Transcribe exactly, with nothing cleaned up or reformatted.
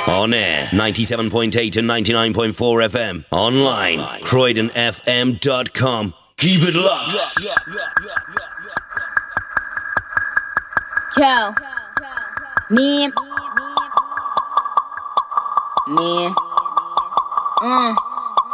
On air, ninety-seven point eight and ninety-nine point four F M. Online, croydon f m dot com. Keep it locked. Yo, me, me, mm.